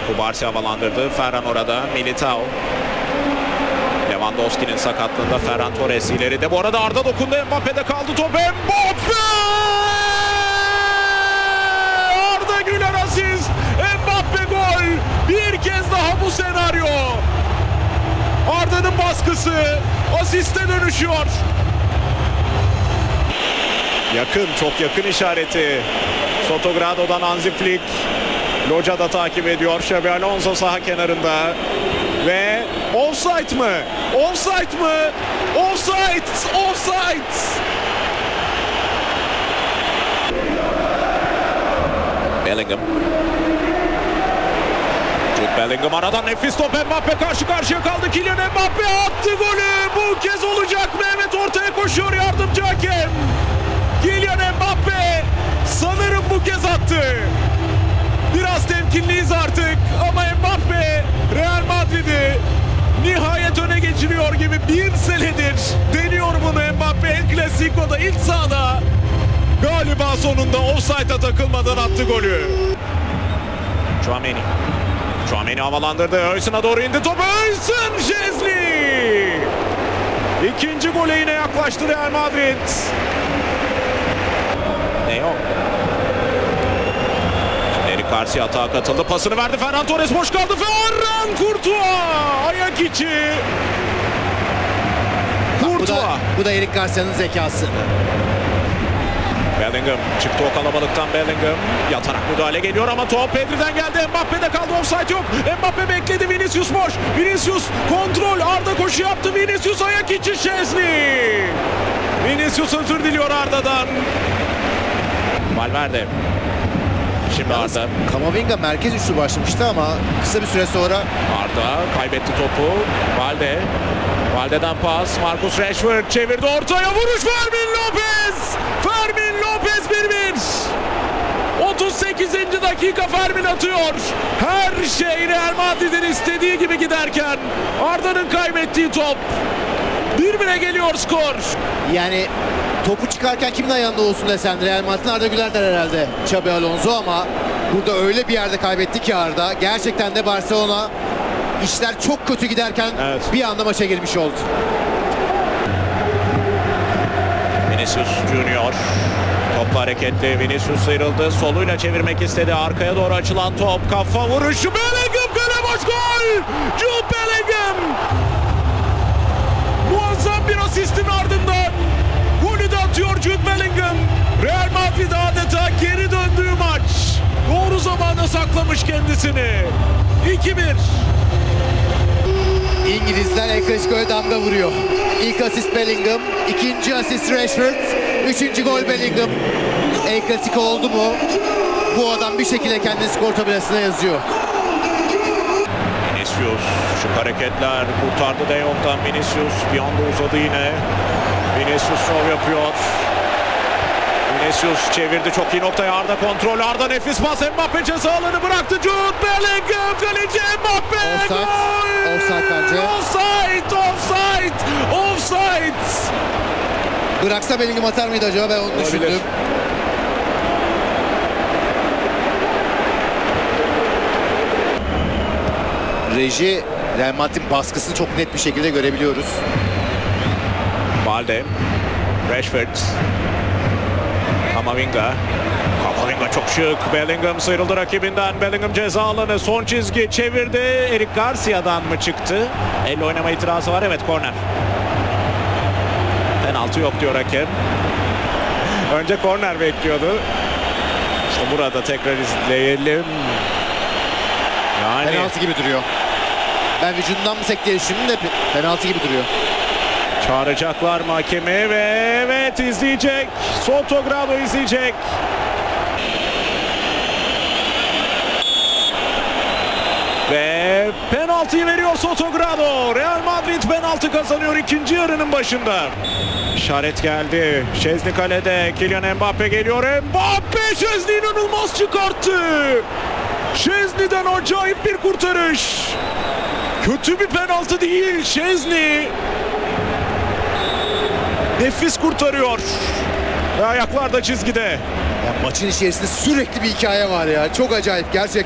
Kubarsi havalandırdı. Ferran orada. Militao. Lewandowski'nin sakatlığında Ferran Torres ileride. Bu arada Arda dokundu. Mbappe'de kaldı top. Mbappe! Arda Güler asist. Mbappe gol. Bir kez daha bu senaryo. Arda'nın baskısı asiste dönüşüyor. Yakın, çok yakın işareti. Sotogrado'dan Hansi Flick. Loca da takip ediyor. Xabi Alonso saha kenarında. Ve offside mı? Offside mı? Offside! Offside! Bellingham. Jude Bellingham aradan nefis top. Mbappe karşı karşıya kaldı. Kylian Mbappe attı golü. Bu kez olacak mı? Evet, ortaya koşuyor yardımcı hakem. Kylian Mbappe sanırım bu kez attı. Biraz temkinliyiz artık ama Mbappe Real Madrid'i nihayet öne geçiriyor gibi bir senedir deniyor bunu Mbappe. El Clasico'da ilk sahada galiba sonunda offside'a takılmadan attı golü. Tchouaméni havalandırdı. Özün'e doğru indi top. Özün Şezli. İkinci gole yine yaklaştı Real Madrid. Ne yok? Eric Garcia atağa katıldı. Pasını verdi. Ferran Torres boş kaldı. Ferran Courtois. Ayak içi. Courtois. Bu da Eric Garcia'nın zekası. Bellingham çıktı o kalabalıktan. Bellingham yatarak müdahale geliyor ama top Pedri'den geldi. Mbappe'de kaldı. Offside yok. Mbappe bekledi. Vinicius boş. Vinicius kontrol. Arda koşu yaptı. Vinicius ayak içi. Şezli. Vinicius özür diliyor Arda'dan. Valverde. Şimdi Arda. Camavinga merkez üçlü başlamıştı ama kısa bir süre sonra Arda kaybetti topu. Valde'den pas. Marcus Rashford çevirdi ortaya. Vuruş Fermin Lopez. Fermin Lopez 1-1. 38. dakika Fermin atıyor. Her şey Real Madrid'in istediği gibi giderken Arda'nın kaybettiği top. 1-1'e geliyor skor. yani topu çıkarken kimin ayağında olsun desen Real Madrid'in Arda Güler der herhalde Xabi Alonso ama burada öyle bir yerde kaybetti ki Arda. Gerçekten de Barcelona işler çok kötü giderken bir anda maça girmiş oldu. Vinicius Junior. Topla hareketli. Vinicius sıyrıldı. Soluyla çevirmek istedi. Arkaya doğru açılan top. Kafa vuruşu. Bellingham kale boş gol. Jude Bellingham. Muazzam bir asistin ardından golü de atıyor Jude Bellingham. Real Madrid adeta geri döndüğü maç. Doğru zamanda saklamış kendisini. 2-1. İngilizler El Clasico'ya damga vuruyor. İlk asist Bellingham, ikinci asist Rashford, üçüncü gol Bellingham. El Clasico oldu mu bu adam bir şekilde kendini skor tabelasına yazıyor. Vinicius, şu hareketler kurtardı De Jong'dan. Vinicius bir anda uzadı yine. Vinicius şov yapıyor. Vinicius çevirdi çok iyi noktaya. Arda kontrol. Arda nefis pas. Mbappe ceza alanı bıraktı. Jude Bellingham kaleci Mbappe. Offside. Gol! Offside bence. Offside. Bıraksa Bellingham atar mıydı acaba, ben onu düşündüm. Reji Real Madrid'in baskısını çok net bir şekilde görebiliyoruz. Valde. Rashford. Camavinga çok şık. Bellingham sıyrıldı rakibinden. Bellingham ceza alanı. Son çizgi çevirdi. Eric Garcia'dan mı çıktı? Elle oynama itirazı var. Evet, korner. Penaltı yok diyor hakem. Önce korner bekliyordu. İşte burada tekrar izleyelim. Yani Penaltı gibi duruyor. Ben vücudundan mı sektiğini düşündüm de penaltı gibi duruyor. çağıracaklar mı hakemi ve evet izleyecek. Sotogrado izleyecek. Ve penaltıyı veriyor Sotogrado. Real Madrid penaltı kazanıyor ikinci yarının başında. İşaret geldi. Şezli kalede. Kylian Mbappe geliyor. Mbappe Şezli inanılmaz çıkarttı. Şezli'den acayip bir kurtarış. Kötü bir penaltı değil. Şezli nefis kurtarıyor. Ayaklar da çizgide. Ya maçın içerisinde sürekli bir hikaye var ya. Çok acayip gerçekten.